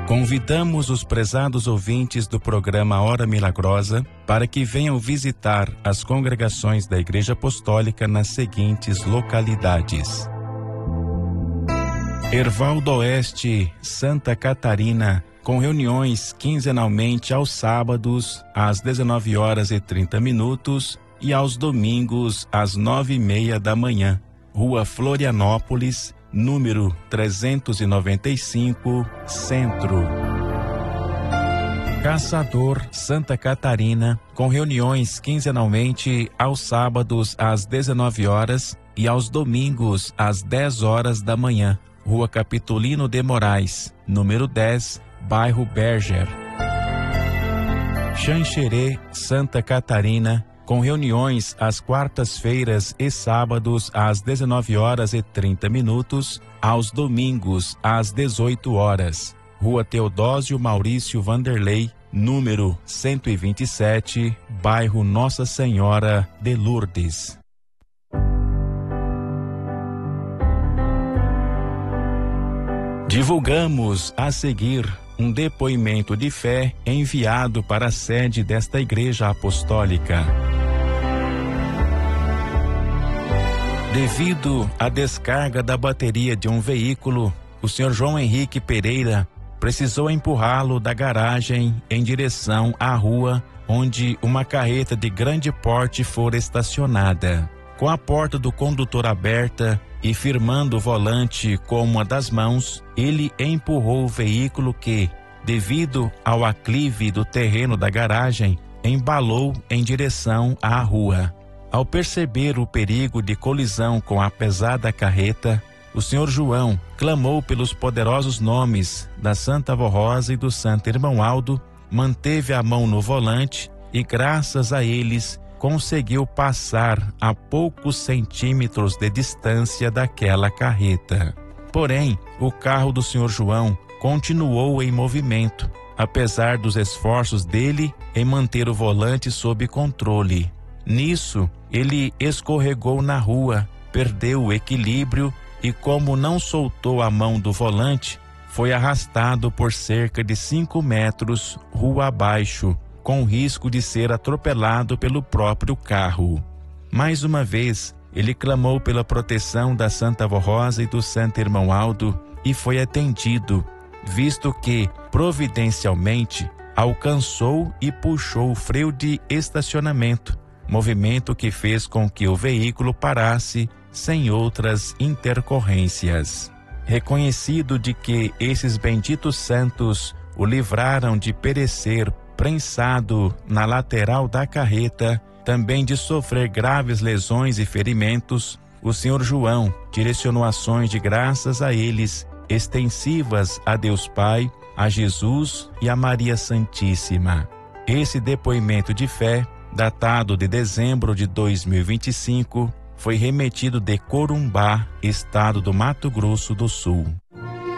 Convidamos os prezados ouvintes do programa Hora Milagrosa para que venham visitar as congregações da Igreja Apostólica nas seguintes localidades: Herval do Oeste, Santa Catarina, com reuniões quinzenalmente aos sábados às 19h30 e aos domingos às 9h30 da manhã. Rua Florianópolis, número 395, Centro. Caçador, Santa Catarina, com reuniões quinzenalmente aos sábados às 19h e aos domingos às 10h da manhã. Rua Capitolino de Moraes, número 10, bairro Berger. Xanxerê, Santa Catarina, com reuniões às quartas-feiras e sábados às 19h30, aos domingos às 18h. Rua Teodósio Maurício Vanderlei, número 127, bairro Nossa Senhora de Lourdes. Divulgamos a seguir um depoimento de fé enviado para a sede desta Igreja Apostólica. Devido à descarga da bateria de um veículo, o Sr. João Henrique Pereira precisou empurrá-lo da garagem em direção à rua onde uma carreta de grande porte fora estacionada. Com a porta do condutor aberta e firmando o volante com uma das mãos, ele empurrou o veículo que, devido ao aclive do terreno da garagem, embalou em direção à rua. Ao perceber o perigo de colisão com a pesada carreta, o Sr. João clamou pelos poderosos nomes da Santa Avó Rosa e do Santo Irmão Aldo, manteve a mão no volante e, graças a eles, conseguiu passar a poucos centímetros de distância daquela carreta. Porém, o carro do Sr. João continuou em movimento, apesar dos esforços dele em manter o volante sob controle. Nisso, ele escorregou na rua, perdeu o equilíbrio e, como não soltou a mão do volante, foi arrastado por cerca de 5 metros rua abaixo, com risco de ser atropelado pelo próprio carro. Mais uma vez, ele clamou pela proteção da Santa Avó Rosa e do Santo Irmão Aldo e foi atendido, visto que, providencialmente, alcançou e puxou o freio de estacionamento, movimento que fez com que o veículo parasse sem outras intercorrências. Reconhecido de que esses benditos santos o livraram de perecer prensado na lateral da carreta, também de sofrer graves lesões e ferimentos, o Sr. João direcionou ações de graças a eles, extensivas a Deus Pai, a Jesus e a Maria Santíssima. Esse depoimento de fé, datado de dezembro de 2025, foi remetido de Corumbá, estado do Mato Grosso do Sul.